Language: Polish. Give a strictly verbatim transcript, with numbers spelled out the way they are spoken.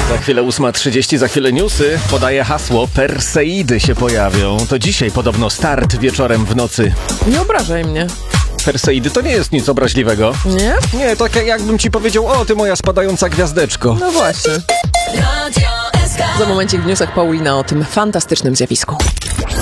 Za chwilę ósma trzydzieści, za chwilę newsy. Podaje hasło, Perseidy się pojawią. To dzisiaj podobno start wieczorem w nocy. Nie obrażaj mnie. Perseidy to nie jest nic obraźliwego. Nie? Nie, tak jakbym ci powiedział, o ty moja spadająca gwiazdeczko. No właśnie. Za momencik w newsach Paulina o tym fantastycznym zjawisku.